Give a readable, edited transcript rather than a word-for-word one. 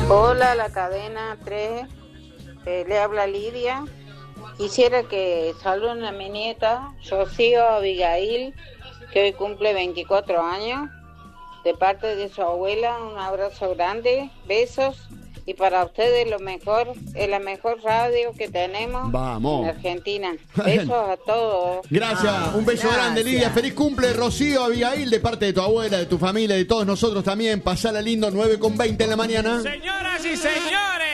Hola, la cadena 3, le habla Lidia. Quisiera que saluden a mi nieta, Rocío Abigail, que hoy cumple 24 años, de parte de su abuela. Un abrazo grande, besos, y para ustedes lo mejor, es la mejor radio que tenemos en Argentina. Besos a todos. Gracias, un beso grande, Lidia. Feliz cumple, Rocío Abigail, de parte de tu abuela, de tu familia, de todos nosotros también. Pasala lindo, 9:20 en la mañana. Señoras y señores.